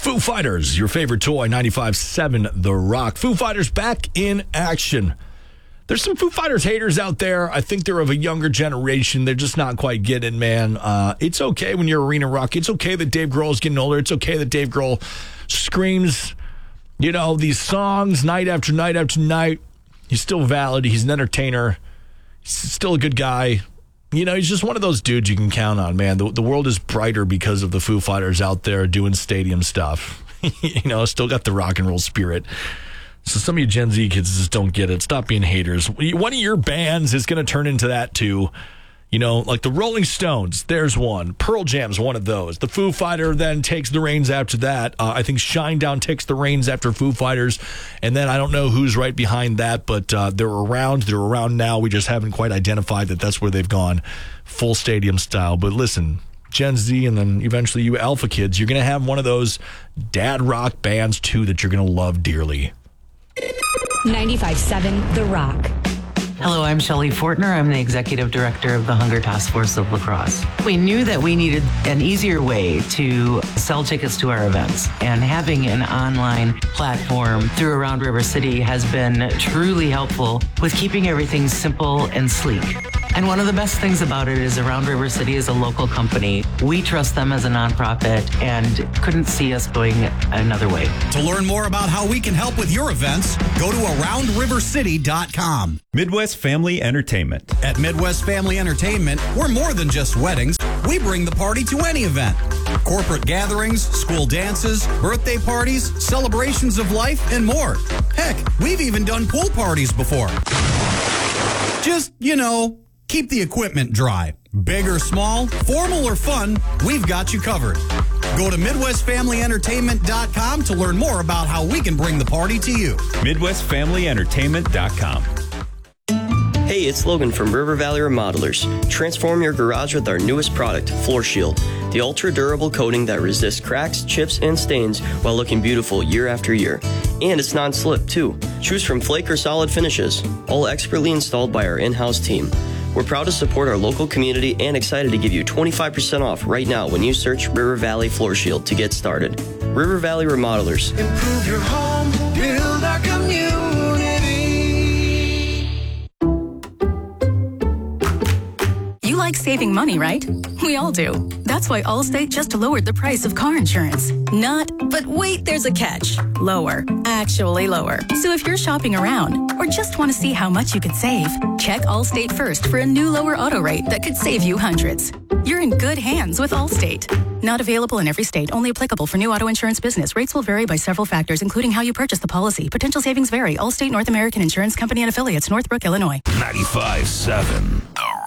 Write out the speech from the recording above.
Foo Fighters, your favorite toy, 95.7 The Rock. Foo Fighters back in action. There's some Foo Fighters haters out there. I think they're of a younger generation. They're just not quite getting it, man. It's okay when you're arena rock. It's okay that Dave Grohl is getting older. It's okay that Dave Grohl screams, these songs night after night after night. He's still valid. He's an entertainer. He's still a good guy. He's just one of those dudes you can count on, man. The world is brighter because of the Foo Fighters out there doing stadium stuff. Still got the rock and roll spirit. So some of you Gen Z kids just don't get it. Stop being haters. One of your bands is going to turn into that too. Like the Rolling Stones, there's one. Pearl Jam's one of those. The Foo Fighter then takes the reins after that. I think Shinedown takes the reins after Foo Fighters. And then I don't know who's right behind that, but they're around. They're around now. We just haven't quite identified that that's where they've gone, full stadium style. But listen, Gen Z and then eventually you alpha kids, you're going to have one of those dad rock bands too that you're going to love dearly. 95.7 The Rock. Hello, I'm Shelley Fortner. I'm the Executive Director of the Hunger Task Force of La Crosse. We knew that we needed an easier way to sell tickets to our events, and having an online platform through Around River City has been truly helpful with keeping everything simple and sleek. And one of the best things about it is Around River City is a local company. We trust them as a nonprofit and couldn't see us going another way. To learn more about how we can help with your events, go to AroundRiverCity.com. Midwest Family Entertainment. At Midwest Family Entertainment, we're more than just weddings. We bring the party to any event. Corporate gatherings, school dances, birthday parties, celebrations of life, and more. Heck, we've even done pool parties before. Just, keep the equipment dry. Big or small, formal or fun, we've got you covered. Go to MidwestFamilyEntertainment.com to learn more about how we can bring the party to you. MidwestFamilyEntertainment.com. Hey, it's Logan from River Valley Remodelers. Transform your garage with our newest product, Floor Shield, the ultra-durable coating that resists cracks, chips, and stains while looking beautiful year after year. And it's non-slip, too. Choose from flake or solid finishes, all expertly installed by our in-house team. We're proud to support our local community and excited to give you 25% off right now when you search River Valley Floor Shield to get started. River Valley Remodelers. Improve your home, build our community. You like saving money, right? We all do. That's why Allstate just lowered the price of car insurance. But wait, there's a catch. Lower. Actually lower. So if you're shopping around or just want to see how much you could save, check Allstate first for a new lower auto rate that could save you hundreds. You're in good hands with Allstate. Not available in every state, only applicable for new auto insurance business. Rates will vary by several factors, including how you purchase the policy. Potential savings vary. Allstate North American Insurance Company and Affiliates, Northbrook, Illinois. 95.7 The